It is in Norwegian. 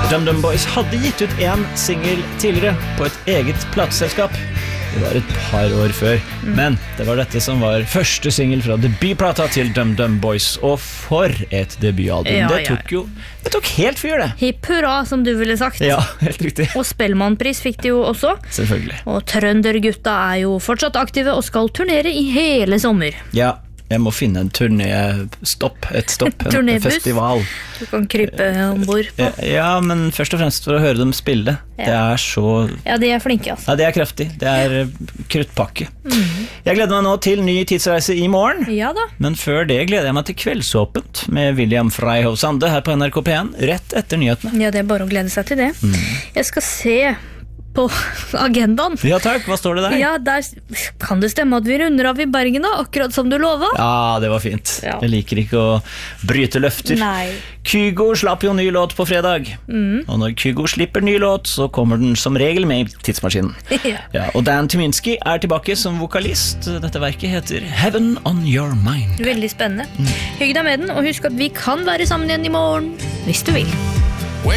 DumDum Boys hadde gitt ut en single tidligere på et eget plateselskap. Det var et par år før, men det var dette som var første single fra debutplata til DumDum Boys, og for et debutalbum. Det tok helt fyr, det. Hipp hurra, som du ville sagt. Ja, helt riktig. Og Spellemannpris fikk de jo også. Selvfølgelig. Og Trøndergutta er jo fortsatt aktive og skal turnere i hele sommer. Ja, jeg må finne en turnéstopp, en festival. Du kan krype ombord på. Ja, men først og fremst for å høre dem spille. Det er så... Ja, de er flinke, altså. Ja, det er kraftig. Det er kruttpakke. Jeg gleder meg nå til ny tidsreise i morgen. Ja da. Men før det gleder jeg meg til Kveldsåpent med William Freyhoff Sande her på NRK P1, rett etter nyhetene. Ja, det er bare å glede seg til det. Jeg skal se på agendaen. Ja takk, hva står det der? Ja, der kan det stemme at vi runder av i Bergen da, akkurat som du lovet. Ja, det var fint. Ja. Jeg liker ikke å bryte løfter. Nei. Kygo slapp jo ny låt på fredag. Og når Kygo slipper ny låt, så kommer den som regel med i tidsmaskinen. Ja, og Dan Tyminski er tilbake som vokalist. Dette verket heter Heaven on Your Mind. Veldig spennende. Hygg deg med den, og husk at vi kan være sammen igjen i morgen, hvis du vil.